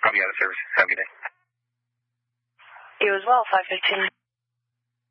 I'll be out of service. Have a good day. You as well, 515.